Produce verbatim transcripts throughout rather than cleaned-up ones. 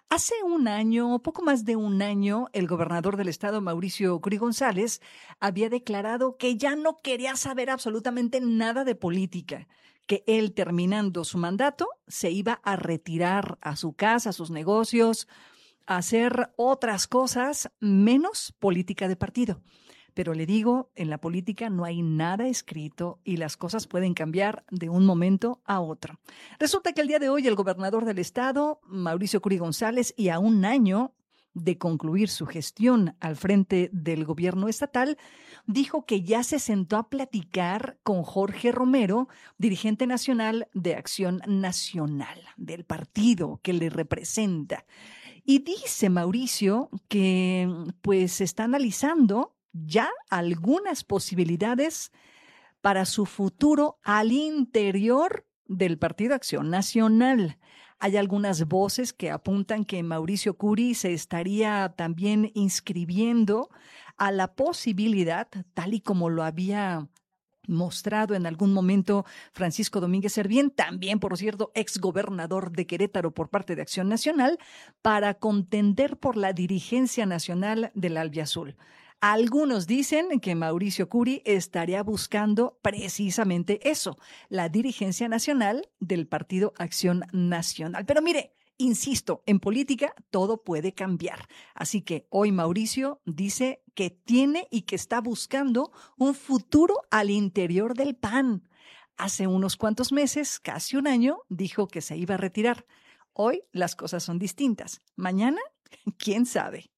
Hace un año, poco más de un año, el gobernador del estado, Mauricio Curi González, había declarado que ya no quería saber absolutamente nada de política, que él, terminando su mandato, se iba a retirar a su casa, a sus negocios, a hacer otras cosas menos política de partido. Pero le digo, en la política no hay nada escrito y las cosas pueden cambiar de un momento a otro. Resulta que el día de hoy el gobernador del estado, Mauricio Curi González, y a un año de concluir su gestión al frente del gobierno estatal, dijo que ya se sentó a platicar con Jorge Romero, dirigente nacional de Acción Nacional, del partido que le representa. Y dice Mauricio que pues se está analizando ya algunas posibilidades para su futuro al interior del Partido Acción Nacional. Hay algunas voces que apuntan que Mauricio Curi se estaría también inscribiendo a la posibilidad, tal y como lo había mostrado en algún momento Francisco Domínguez Servién, también, por cierto, exgobernador de Querétaro por parte de Acción Nacional, para contender por la dirigencia nacional del Albiazul. Algunos dicen que Mauricio Curi estaría buscando precisamente eso, la dirigencia nacional del Partido Acción Nacional. Pero mire, insisto, en política todo puede cambiar. Así que hoy Mauricio dice que tiene y que está buscando un futuro al interior del P A N. Hace unos cuantos meses, casi un año, dijo que se iba a retirar. Hoy las cosas son distintas. Mañana, quién sabe.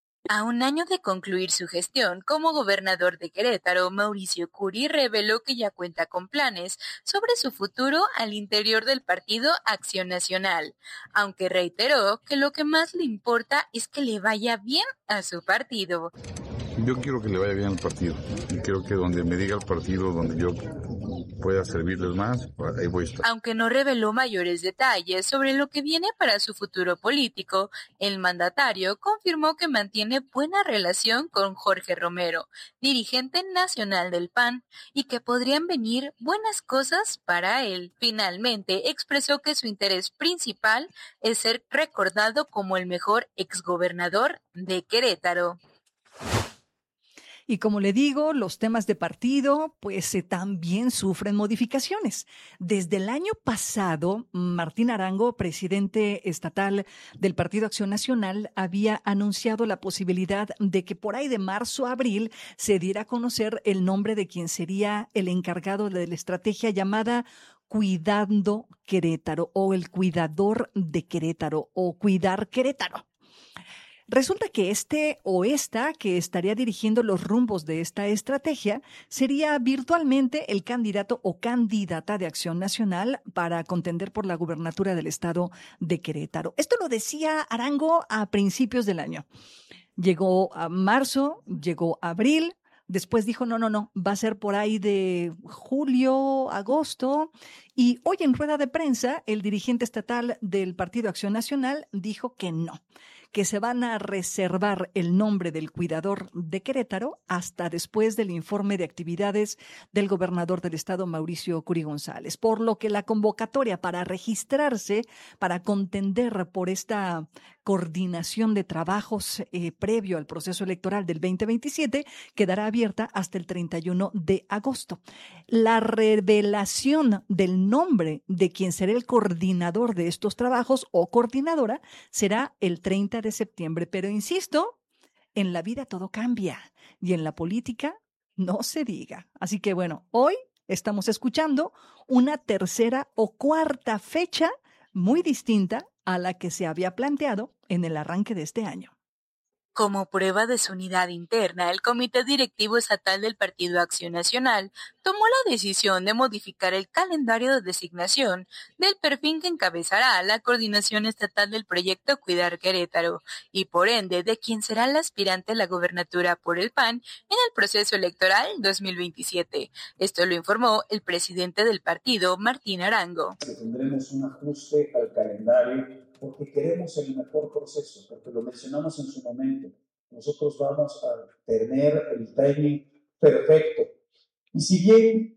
A un año de concluir su gestión como gobernador de Querétaro, Mauricio Curi reveló que ya cuenta con planes sobre su futuro al interior del Partido Acción Nacional, aunque reiteró que lo que más le importa es que le vaya bien a su partido. Yo quiero que le vaya bien al partido y creo que donde me diga el partido, donde yo pueda servirles más, ahí voy a estar. Aunque no reveló mayores detalles sobre lo que viene para su futuro político, el mandatario confirmó que mantiene buena relación con Jorge Romero, dirigente nacional del P A N, y que podrían venir buenas cosas para él. Finalmente, expresó que su interés principal es ser recordado como el mejor exgobernador de Querétaro. Y como le digo, los temas de partido pues eh, también sufren modificaciones. Desde el año pasado, Martín Arango, presidente estatal del Partido Acción Nacional, había anunciado la posibilidad de que por ahí de marzo a abril se diera a conocer el nombre de quien sería el encargado de la estrategia llamada Cuidando Querétaro o el Cuidador de Querétaro o Cuidar Querétaro. Resulta que este o esta que estaría dirigiendo los rumbos de esta estrategia sería virtualmente el candidato o candidata de Acción Nacional para contender por la gubernatura del estado de Querétaro. Esto lo decía Arango a principios del año. Llegó a marzo, llegó a abril. Después dijo, no, no, no, va a ser por ahí de julio, agosto. Y hoy en rueda de prensa, el dirigente estatal del Partido Acción Nacional dijo que no, que se van a reservar el nombre del cuidador de Querétaro hasta después del informe de actividades del gobernador del estado, Mauricio Curi González. Por lo que la convocatoria para registrarse, para contender por esta coordinación de trabajos eh, previo al proceso electoral del veinte veintisiete quedará abierta hasta el treinta y uno de agosto. La revelación del nombre de quien será el coordinador de estos trabajos o coordinadora será el treinta de septiembre. Pero insisto, en la vida todo cambia y en la política no se diga. Así que bueno, hoy estamos escuchando una tercera o cuarta fecha muy distinta a la que se había planteado en el arranque de este año. Como prueba de su unidad interna, el Comité Directivo Estatal del Partido Acción Nacional tomó la decisión de modificar el calendario de designación del perfil que encabezará la coordinación estatal del proyecto Cuidar Querétaro y por ende de quien será el aspirante a la gobernatura por el P A N en el proceso electoral dos mil veintisiete. Esto lo informó el presidente del partido, Martín Arango. Tendremos un ajuste al calendario porque queremos el mejor proceso, porque lo mencionamos en su momento. Nosotros vamos a tener el timing perfecto. Y si bien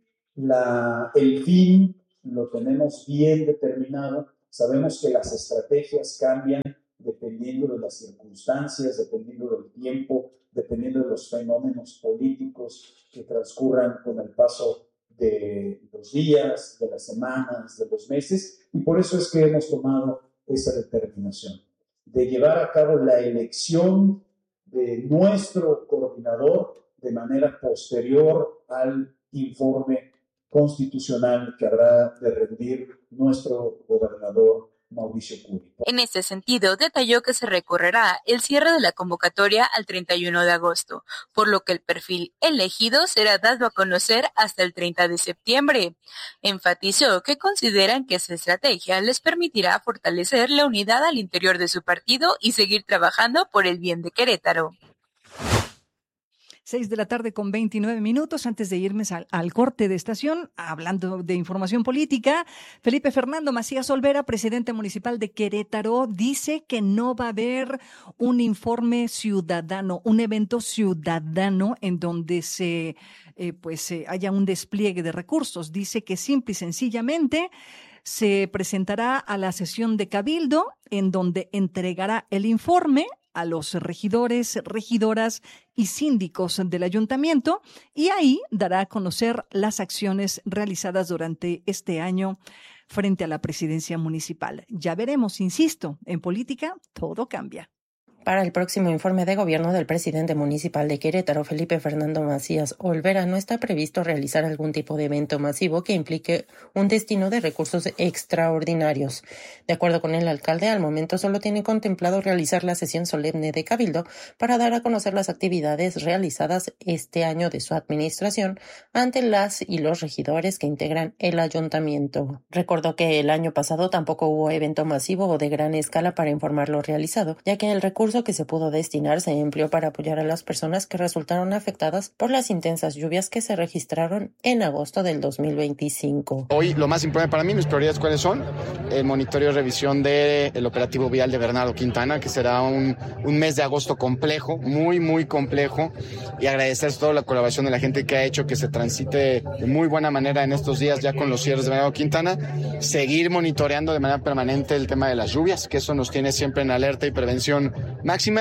la, el fin lo tenemos bien determinado, sabemos que las estrategias cambian dependiendo de las circunstancias, dependiendo del tiempo, dependiendo de los fenómenos políticos que transcurran con el paso de los días, de las semanas, de los meses, y por eso es que hemos tomado esa determinación de llevar a cabo la elección de nuestro coordinador de manera posterior al informe constitucional que habrá de rendir nuestro gobernador Mauricio Curi. En este sentido, detalló que se recorrerá el cierre de la convocatoria al treinta y uno de agosto, por lo que el perfil elegido será dado a conocer hasta el treinta de septiembre. Enfatizó que consideran que esa estrategia les permitirá fortalecer la unidad al interior de su partido y seguir trabajando por el bien de Querétaro. Seis de la tarde con veintinueve minutos. Antes de irme al, al corte de estación, hablando de información política, Felipe Fernando Macías Olvera, presidente municipal de Querétaro, dice que no va a haber un informe ciudadano, un evento ciudadano en donde se eh, pues eh, haya un despliegue de recursos. Dice que simple y sencillamente se presentará a la sesión de Cabildo, en donde entregará el informe a los regidores, regidoras y síndicos del ayuntamiento, y ahí dará a conocer las acciones realizadas durante este año frente a la presidencia municipal. Ya veremos, insisto, en política todo cambia. Para el próximo informe de gobierno del presidente municipal de Querétaro, Felipe Fernando Macías Olvera, no está previsto realizar algún tipo de evento masivo que implique un destino de recursos extraordinarios. De acuerdo con el alcalde, al momento solo tiene contemplado realizar la sesión solemne de Cabildo para dar a conocer las actividades realizadas este año de su administración ante las y los regidores que integran el ayuntamiento. Recordó que el año pasado tampoco hubo evento masivo o de gran escala para informar lo realizado, ya que el recurso que se pudo destinar se empleó para apoyar a las personas que resultaron afectadas por las intensas lluvias que se registraron en agosto del dos mil veinticinco. Hoy lo más importante para mí, mis prioridades cuáles son, el monitoreo y revisión del operativo vial de Bernardo Quintana, que será un, un mes de agosto complejo, muy muy complejo, y agradecer toda la colaboración de la gente que ha hecho que se transite de muy buena manera en estos días ya con los cierres de Bernardo Quintana, seguir monitoreando de manera permanente el tema de las lluvias, que eso nos tiene siempre en alerta y prevención máxima.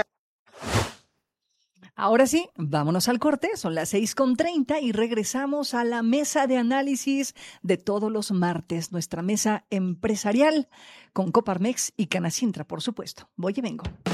Ahora sí, vámonos al corte, son las seis con treinta y regresamos a la mesa de análisis de todos los martes, nuestra mesa empresarial con Coparmex y Canacintra, por supuesto. Voy y vengo.